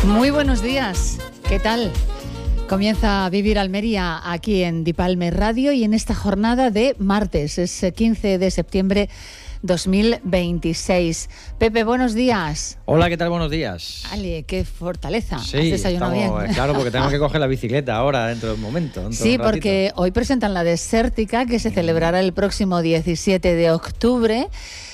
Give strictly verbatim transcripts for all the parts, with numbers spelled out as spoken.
Muy buenos días, ¿qué tal? Comienza Vivir Almería aquí en Dipalme Radio y en esta jornada de martes, es quince de septiembre dos mil veintiséis. Pepe, buenos días. Hola, ¿qué tal? Buenos días. Ale, qué fortaleza. Sí, ¿Has desayunado estamos, bien? Claro, porque tenemos que coger la bicicleta ahora, dentro de un momento. Dentro Sí, de un ratito. porque hoy presentan la Desértica, que se celebrará el próximo diecisiete de octubre.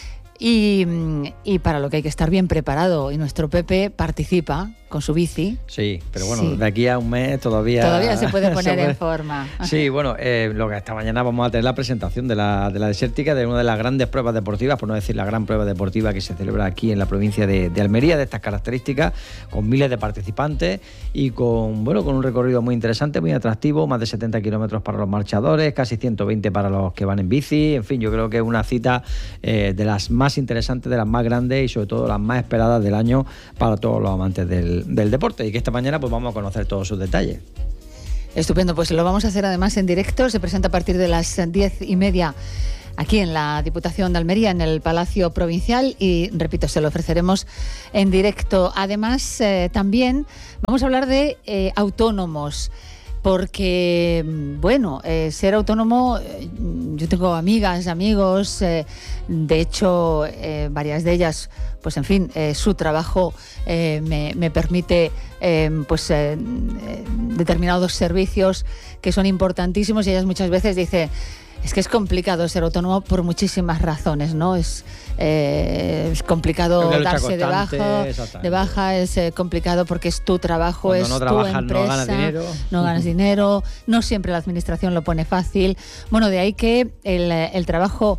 Y, y para lo que hay que estar bien preparado. Y nuestro Pepe participa con su bici. Sí, pero bueno, Sí. de aquí a un mes todavía... Todavía se puede poner se puede... en forma. Sí, bueno, eh, lo que esta mañana vamos a tener la presentación de la, de la Desértica, de una de las grandes pruebas deportivas, por no decir la gran prueba deportiva que se celebra aquí en la provincia de, de Almería, de estas características, con miles de participantes y con, bueno, con un recorrido muy interesante, muy atractivo, más de setenta kilómetros para los marchadores, casi ciento veinte para los que van en bici. En fin, yo creo que es una cita eh, de las más interesantes, de las más grandes y sobre todo las más esperadas del año para todos los amantes del, del deporte, y que esta mañana pues vamos a conocer todos sus detalles. Estupendo, pues lo vamos a hacer además en directo. Se presenta a partir de las diez y media aquí en la Diputación de Almería, en el Palacio Provincial, y repito, se lo ofreceremos en directo. Además, eh, también vamos a hablar de eh, autónomos. Porque, bueno, eh, ser autónomo, eh, yo tengo amigas, amigos, eh, de hecho, eh, varias de ellas, pues en fin, eh, su trabajo eh, me, me permite eh, pues eh, determinados servicios que son importantísimos, y ellas muchas veces dicen, es que es complicado ser autónomo por muchísimas razones, ¿no? Es, eh, es complicado darse de baja, de baja, es eh, complicado porque es tu trabajo, Cuando es no tu trabajas, empresa, no ganas dinero. no ganas dinero, no siempre la administración lo pone fácil. Bueno, de ahí que el, el trabajo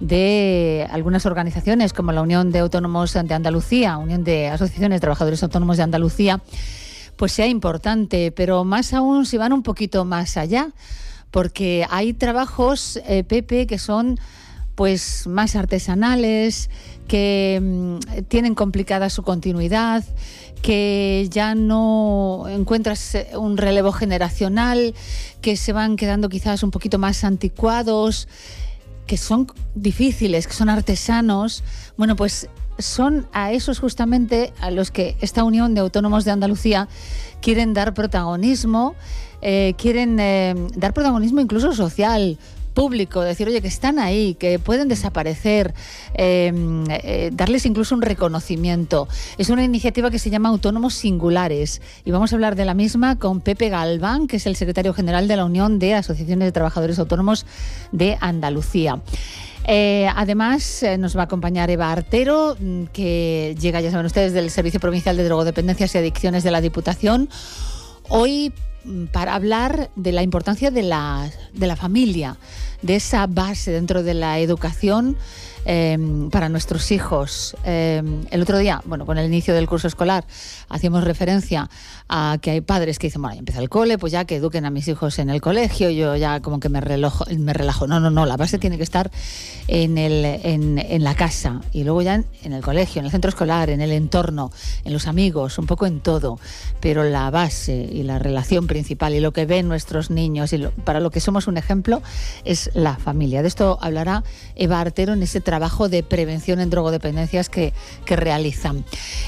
de algunas organizaciones como la Unión de Autónomos de Andalucía, Unión de Asociaciones de Trabajadores Autónomos de Andalucía, pues sea importante, pero más aún si van un poquito más allá. Porque hay trabajos, eh, Pepe, que son pues más artesanales, que mmm, tienen complicada su continuidad, que ya no encuentras un relevo generacional, que se van quedando quizás un poquito más anticuados, que son difíciles, que son artesanos. Bueno, pues son a esos justamente a los que esta Unión de Autónomos de Andalucía quieren dar protagonismo, eh, quieren eh, dar protagonismo incluso social, público, decir, oye, que están ahí, que pueden desaparecer, eh, eh, darles incluso un reconocimiento. Es una iniciativa que se llama Autónomos Singulares, y vamos a hablar de la misma con Pepe Galván, que es el secretario general de la Unión de Asociaciones de Trabajadores Autónomos de Andalucía. Eh, además, eh, nos va a acompañar Eva Artero, que llega, ya saben ustedes, del Servicio Provincial de Drogodependencias y Adicciones de la Diputación, hoy para hablar de la importancia de la, de la familia, de esa base dentro de la educación eh, para nuestros hijos. Eh, el otro día, bueno, con el inicio del curso escolar, hacíamos referencia a que hay padres que dicen, bueno, ya empieza el cole, pues ya que eduquen a mis hijos en el colegio, yo ya como que me relajo. Me relajo. No, no, no, la base tiene que estar en, el, en, en la casa, y luego ya en, en el colegio, en el centro escolar, en el entorno, en los amigos, un poco en todo. Pero la base y la relación principal y lo que ven nuestros niños y lo, para lo que somos un ejemplo es la familia. De esto hablará Eva Artero en ese trabajo de prevención en drogodependencias que, que realizan.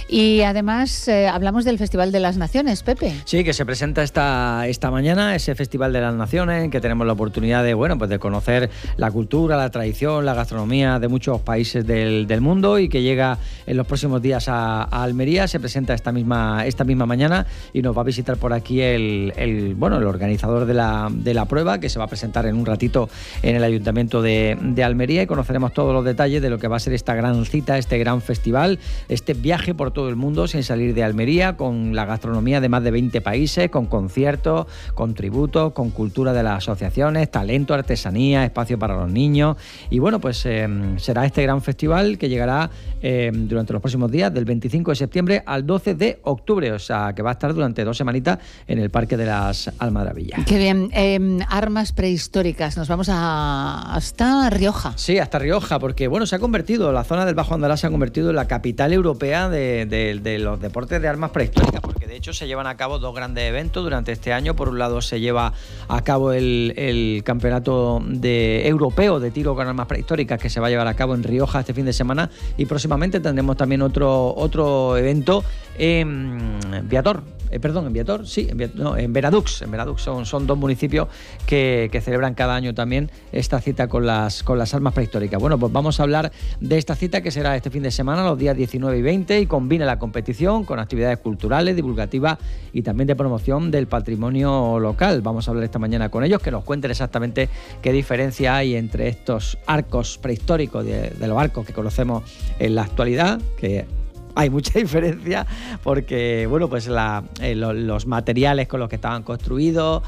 Y además eh, hablamos del Festival de las Naciones, Pepe. Sí, que se presenta esta, esta mañana, ese Festival de las Naciones, en que tenemos la oportunidad de, bueno, pues de conocer la cultura, la tradición, la gastronomía de muchos países del, del mundo, y que llega en los próximos días a, a Almería. Se presenta esta misma, esta misma mañana, y nos va a visitar por aquí el, el, bueno, el organizador de la, de la prueba, que se va a presentar en un ratito en el Ayuntamiento de, de Almería, y conoceremos todos los detalles de lo que va a ser esta gran cita, este gran festival, este viaje por todo el mundo sin salir de Almería, con la gastronomía de más de veinte países, con conciertos, con tributos, con cultura de las asociaciones, talento, artesanía, espacio para los niños. Y bueno, pues eh, será este gran festival que llegará eh, durante los próximos días, del veinticinco de septiembre al doce de octubre, o sea que va a estar durante dos semanitas en el Parque de las Almadrabillas. Qué bien. Eh, armas prehistóricas, nos vamos a, hasta Rioja. Sí, hasta Rioja, porque bueno, se ha convertido, la zona del Bajo Andalá se ha convertido en la capital europea de, de, de los deportes de armas prehistóricas, porque de hecho se llevan a cabo dos grandes eventos durante este año. Por un lado se lleva a cabo el, el campeonato de europeo de tiro con armas prehistóricas, que se va a llevar a cabo en Rioja este fin de semana, y próximamente tendremos también otro, otro evento en, Viator. Eh, perdón, en Viator, sí, en, Viator, no, en Veradux, en Veradux son, son dos municipios que, que celebran cada año también esta cita con las, con las armas prehistóricas. Bueno, pues vamos a hablar de esta cita que será este fin de semana, los días diecinueve y veinte, y combina la competición con actividades culturales, divulgativas y también de promoción del patrimonio local. Vamos a hablar esta mañana con ellos, que nos cuenten exactamente qué diferencia hay entre estos arcos prehistóricos de, de los arcos que conocemos en la actualidad, que hay mucha diferencia porque, bueno, pues la, eh, lo, los materiales con los que estaban construidos,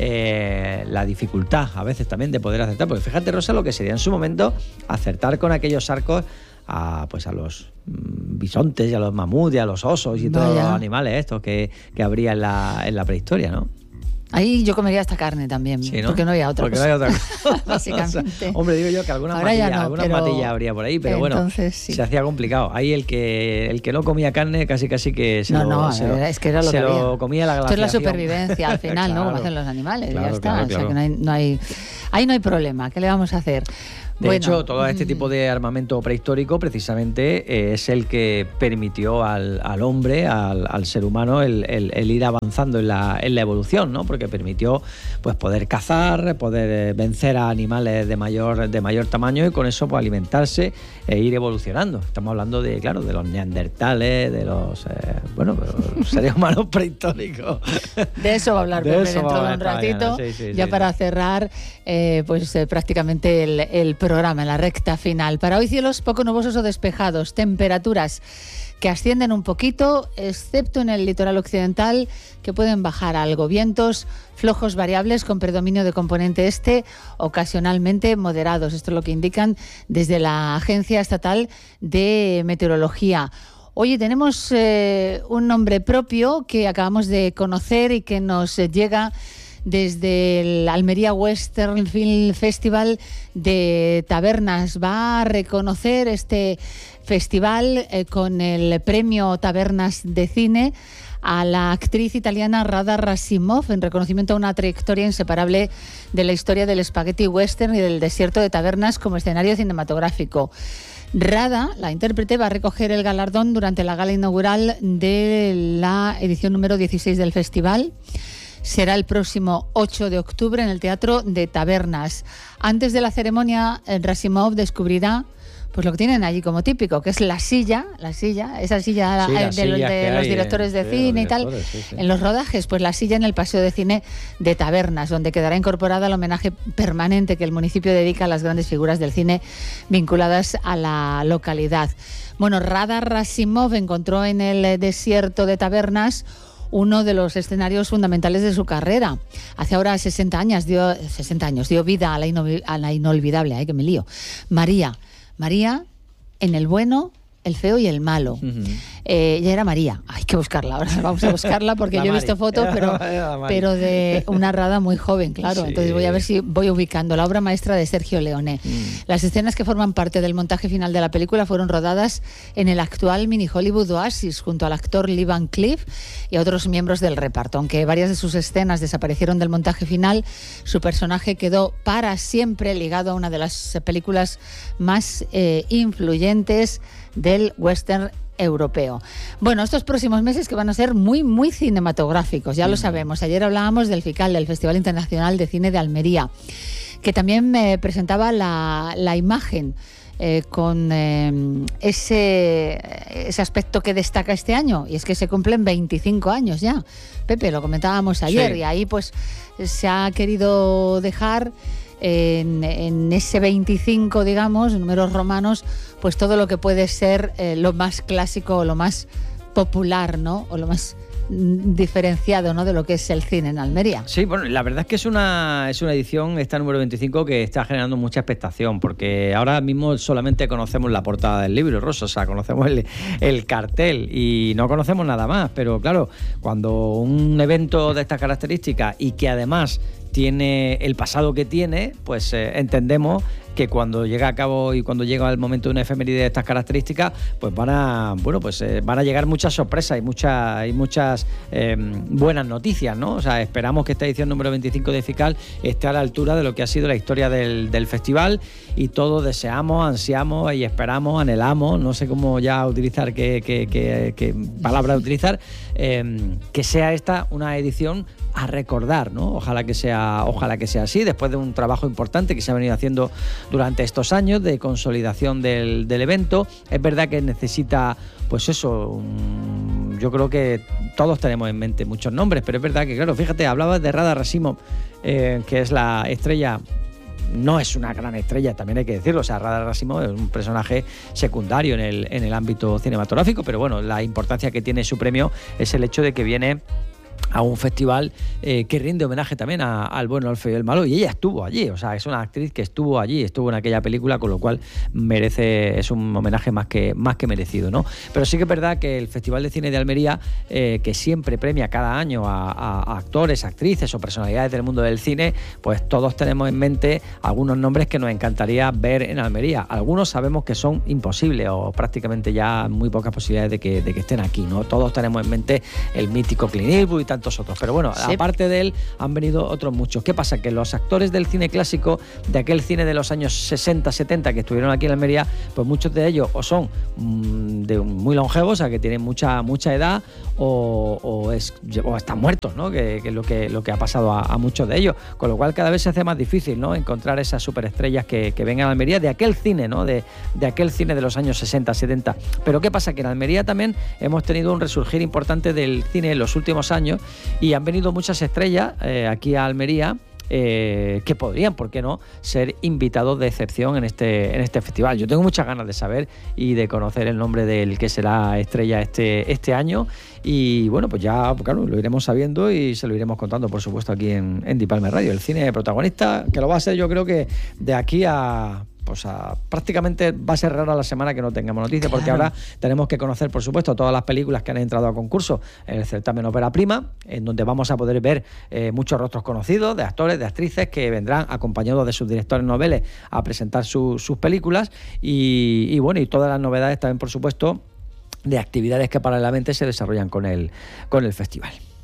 eh, la dificultad a veces también de poder acertar. Porque fíjate, Rosa, lo que sería en su momento acertar con aquellos arcos a, pues a los mm, bisontes y a los mamuts y a los osos y Vaya. todos los animales estos que, que habría en la, en la prehistoria, ¿no? Ahí yo comería esta carne también, sí, ¿no? Porque no había otra porque cosa. No había otra cosa. Básicamente. O sea, hombre, digo yo que algunas matillas, no, algunas pero... matillas habría por ahí, pero Entonces, bueno, sí. se hacía complicado. Ahí el que el que no comía carne casi casi que se no, lo, no, se lo, es que era lo se que había. lo comía la glaciación. Esto es la supervivencia al final, claro, ¿no? Como hacen los animales, claro, ya está. Claro, o sea claro. que no hay, no hay, ahí no hay problema. ¿Qué le vamos a hacer? De bueno, hecho, todo este tipo de armamento prehistórico precisamente eh, es el que permitió al, al hombre, al, al ser humano, el, el, el ir avanzando en la, en la evolución, ¿no? Porque permitió pues poder cazar, poder vencer a animales de mayor, de mayor tamaño y con eso pues alimentarse e ir evolucionando. Estamos hablando de, claro, de los neandertales, de los, eh, bueno, de los seres humanos prehistóricos. De eso va a hablar Pepe dentro de un ratito, sí, sí, ya sí, para sí. cerrar eh, pues eh, prácticamente el, el programa en la recta final. Para hoy cielos poco nubosos o despejados, temperaturas que ascienden un poquito, excepto en el litoral occidental, que pueden bajar algo. Vientos flojos variables con predominio de componente este, ocasionalmente moderados. Esto es lo que indican desde la Agencia Estatal de Meteorología. Oye, tenemos eh, un nombre propio que acabamos de conocer y que nos eh, llega desde el Almería Western Film Festival de Tabernas. Va a reconocer este festival eh, con el premio Tabernas de Cine a la actriz italiana Rada Rasimov, en reconocimiento a una trayectoria inseparable de la historia del spaghetti western y del desierto de Tabernas como escenario cinematográfico. Rada, la intérprete, va a recoger el galardón durante la gala inaugural de la edición número dieciséis del festival. Será el próximo ocho de octubre en el Teatro de Tabernas. Antes de la ceremonia, Rasimov descubrirá pues lo que tienen allí como típico, que es la silla, la silla, esa silla sí, de, de, de los directores de sí, cine y tal, sí, sí. en los rodajes, pues la silla en el Paseo de Cine de Tabernas, donde quedará incorporada el homenaje permanente que el municipio dedica a las grandes figuras del cine vinculadas a la localidad. Bueno, Rada Rasimov encontró en el desierto de Tabernas uno de los escenarios fundamentales de su carrera. Hace ahora sesenta años dio, sesenta años, dio vida a la, ino, a la inolvidable, ay, que me lío, María. María en el bueno, el feo y el malo. Uh-huh. Eh, ella era María. Hay que buscarla ahora. Vamos a buscarla porque yo he visto fotos, pero, pero de una Rada muy joven, claro. Sí. Entonces voy a ver si voy ubicando la obra maestra de Sergio Leone. Mm. Las escenas que forman parte del montaje final de la película fueron rodadas en el actual mini Hollywood Oasis junto al actor Lee Van Cleef y a otros miembros del reparto. Aunque varias de sus escenas desaparecieron del montaje final, su personaje quedó para siempre ligado a una de las películas más eh, influyentes del western europeo. Bueno, estos próximos meses que van a ser muy, muy cinematográficos, ya lo sabemos. Ayer hablábamos del FICAL, del Festival Internacional de Cine de Almería, que también me presentaba la, la imagen eh, con eh, ese, ese aspecto que destaca este año, y es que se cumplen veinticinco años ya. Pepe, lo comentábamos ayer, sí. Y ahí pues se ha querido dejar En, en ese veinticinco, digamos, números romanos, pues todo lo que puede ser eh, lo más clásico o lo más popular, ¿no? O lo más diferenciado, ¿no?, de lo que es el cine en Almería. Sí, bueno, la verdad es que es una, es una edición, esta número veinticinco, que está generando mucha expectación, porque ahora mismo solamente conocemos la portada del libro, Rosa, o sea, conocemos el, el cartel y no conocemos nada más, pero claro, cuando un evento de estas características y que además tiene el pasado que tiene, pues eh, entendemos que cuando llega a cabo y cuando llega el momento de una efeméride de estas características, pues van a, bueno, pues eh, van a llegar muchas sorpresas y muchas, y muchas eh, buenas noticias, ¿no? O sea, esperamos que esta edición número veinticinco de FICAL esté a la altura de lo que ha sido la historia del, del festival, y todos deseamos, ansiamos y esperamos, anhelamos, no sé cómo ya utilizar, qué, qué, qué, qué palabra utilizar, eh, que sea esta una edición a recordar, ¿no? Ojalá que sea, ojalá que sea así, después de un trabajo importante que se ha venido haciendo durante estos años de consolidación del, del evento. Es verdad que necesita, pues eso, un, yo creo que todos tenemos en mente muchos nombres, pero es verdad que, claro, fíjate, hablabas de Rada Rasimov, eh, que es la estrella. No es una gran estrella, también hay que decirlo. O sea, Rada Rasimov es un personaje secundario en el, en el ámbito cinematográfico, pero bueno, la importancia que tiene su premio es el hecho de que viene a un festival eh, que rinde homenaje también a, al bueno, al feo y el malo, y ella estuvo allí, o sea, es una actriz que estuvo allí, estuvo en aquella película, con lo cual merece, es un homenaje más que, más que merecido, ¿no? Pero sí que es verdad que el Festival de Cine de Almería, eh, que siempre premia cada año a, a, a actores, actrices o personalidades del mundo del cine, pues todos tenemos en mente algunos nombres que nos encantaría ver en Almería. Algunos sabemos que son imposibles o prácticamente ya muy pocas posibilidades de que, de que estén aquí, ¿no? Todos tenemos en mente el mítico Clint Eastwood y tantos otros, pero bueno, sí, aparte de él han venido otros muchos. ¿Qué pasa? Que los actores del cine clásico, de aquel cine de los años sesenta, setenta que estuvieron aquí en Almería, pues muchos de ellos o son mmm, de muy longevos, o sea, que tienen mucha mucha edad, o, o, es, o están muertos, ¿no? Que, que es lo que, lo que ha pasado a, a muchos de ellos, con lo cual cada vez se hace más difícil, ¿no? Encontrar esas superestrellas que, que vengan a Almería de aquel cine, ¿no? De, de aquel cine de los años sesenta, setenta. Pero ¿qué pasa? Que en Almería también hemos tenido un resurgir importante del cine en los últimos años, y han venido muchas estrellas eh, aquí a Almería eh, que podrían, ¿por qué no?, ser invitados de excepción en este, en este festival. Yo tengo muchas ganas de saber y de conocer el nombre del que será estrella este, este año, y bueno, pues ya, pues claro, lo iremos sabiendo y se lo iremos contando, por supuesto, aquí en, en Dipalme Radio. El cine protagonista, que lo va a ser, yo creo que de aquí a... pues a, prácticamente va a ser rara la semana que no tengamos noticias, porque claro, ahora tenemos que conocer, por supuesto, todas las películas que han entrado a concurso en el certamen Ópera Prima, en donde vamos a poder ver eh, muchos rostros conocidos de actores, de actrices, que vendrán acompañados de sus directores noveles a presentar su, sus películas, y, y bueno, y todas las novedades también, por supuesto, de actividades que paralelamente se desarrollan con el, con el festival.